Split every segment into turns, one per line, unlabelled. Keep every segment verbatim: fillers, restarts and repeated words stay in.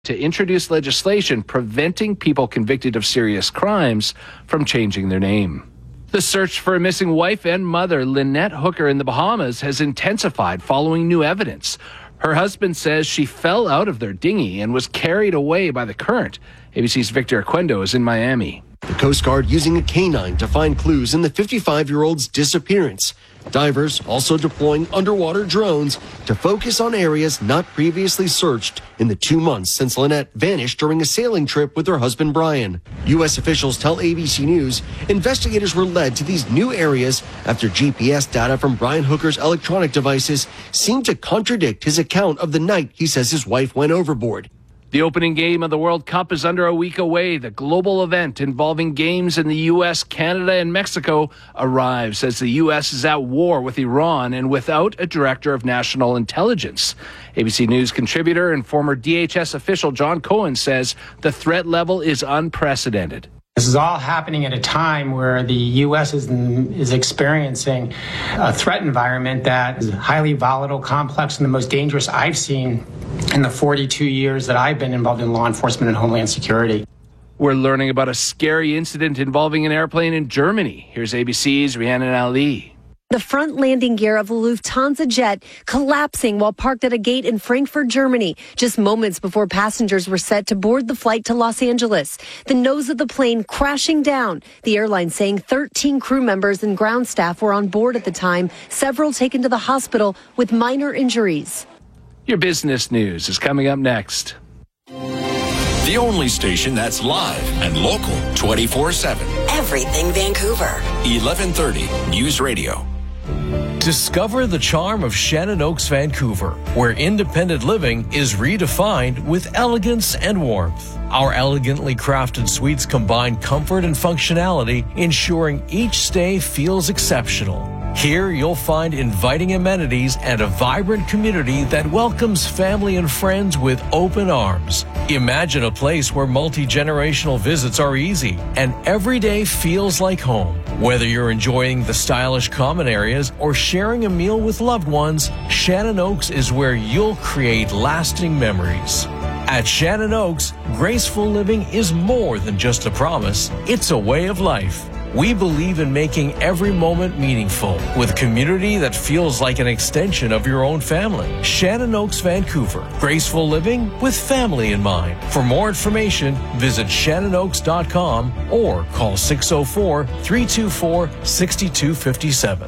to introduce legislation preventing people convicted of serious crimes from changing their name. The search for a missing wife and mother, Lynette Hooker, in the Bahamas has intensified following new evidence. Her husband says she fell out of their dinghy and was carried away by the current. A B C's Victor Aquendo is in Miami.
The Coast Guard using a canine to find clues in the fifty-five-year-old's disappearance. Divers also deploying underwater drones to focus on areas not previously searched in the two months since Lynette vanished during a sailing trip with her husband Brian. U S officials tell A B C News investigators were led to these new areas after G P S data from Brian Hooker's electronic devices seemed to contradict his account of the night he says his wife went overboard.
The opening game of the World Cup is under a week away. The global event involving games in the U S, Canada, and Mexico arrives as the U S is at war with Iran and without a director of national intelligence. A B C News contributor and former D H S official John Cohen says the threat level is unprecedented.
This is all happening at a time where the U S is, is experiencing a threat environment that is highly volatile, complex, and the most dangerous I've seen in the forty-two years that I've been involved in law enforcement and homeland security.
We're learning about a scary incident involving an airplane in Germany. Here's A B C's Rhiannon Ali.
The front landing gear of a Lufthansa jet collapsing while parked at a gate in Frankfurt, Germany, just moments before passengers were set to board the flight to Los Angeles. The nose of the plane crashing down. The airline saying thirteen crew members and ground staff were on board at the time, several taken to the hospital with minor injuries.
Your business news is coming up next.
The only station that's live and local twenty-four seven.
Everything Vancouver.
eleven thirty News Radio.
Discover the charm of Shannon Oaks, Vancouver, where independent living is redefined with elegance and warmth. Our elegantly crafted suites combine comfort and functionality, ensuring each stay feels exceptional. Here you'll find inviting amenities and a vibrant community that welcomes family and friends with open arms. Imagine a place where multi-generational visits are easy and every day feels like home. Whether you're enjoying the stylish common areas or sharing a meal with loved ones, Shannon Oaks is where you'll create lasting memories. At Shannon Oaks, graceful living is more than just a promise, it's a way of life. We believe in making every moment meaningful with a community that feels like an extension of your own family. Shannon Oaks, Vancouver. Graceful living with family in mind. For more information, visit shannon oaks dot com or call six oh four, three two four, six two five seven.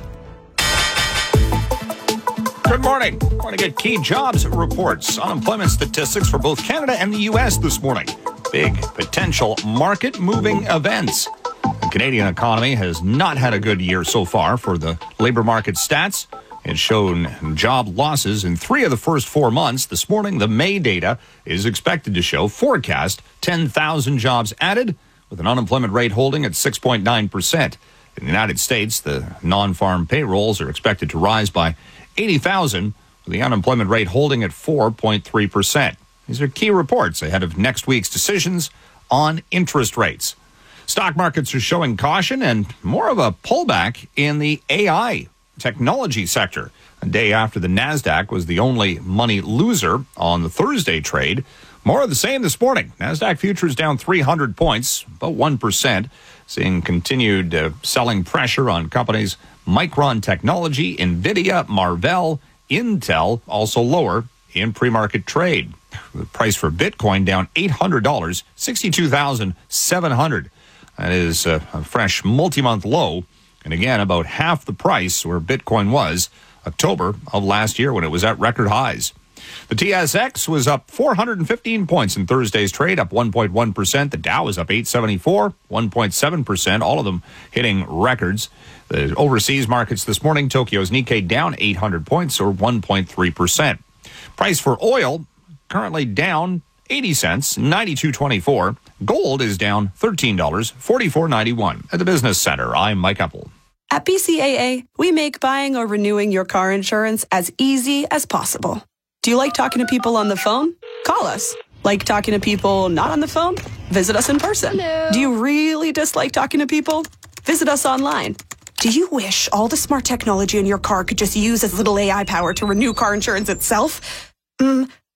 Good morning. We're going to get key jobs reports, unemployment statistics for both Canada and the U S this morning. Big potential market-moving events. The Canadian economy has not had a good year so far for the labor market stats. It's shown job losses in three of the first four months. This morning, the May data is expected to show forecast ten thousand jobs added, with an unemployment rate holding at six point nine percent. In the United States, the non-farm payrolls are expected to rise by eighty thousand, with the unemployment rate holding at four point three percent. These are key reports ahead of next week's decisions on interest rates. Stock markets are showing caution and more of a pullback in the A I technology sector. A day after the NASDAQ was the only money loser on the Thursday trade. More of the same this morning. NASDAQ futures down three hundred points, about one percent, seeing continued uh, selling pressure on companies Micron Technology, NVIDIA, Marvell, Intel, also lower in pre-market trade. The price for Bitcoin down eight hundred dollars, sixty-two thousand seven hundred dollars. That is a, a fresh multi-month low, and again, about half the price where Bitcoin was October of last year when it was at record highs. The T S X was up four hundred fifteen points in Thursday's trade, up one point one percent. The Dow was up eight seventy-four, one point seven percent, all of them hitting records. The overseas markets this morning, Tokyo's Nikkei down eight hundred points, or one point three percent. Price for oil currently down eighty cents, ninety-two twenty-four. Gold is down thirteen dollars, forty-four ninety-one. At the Business Center, I'm Mike Eppel.
At B C A A, we make buying or renewing your car insurance as easy as possible. Do you like talking to people on the phone? Call us. Like talking to people not on the phone? Visit us in person.
Hello.
Do you really dislike talking to people? Visit us online. Do you wish all the smart technology in your car could just use as little A I power to renew car insurance itself? Mm,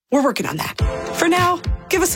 We're working on that. For now, give us a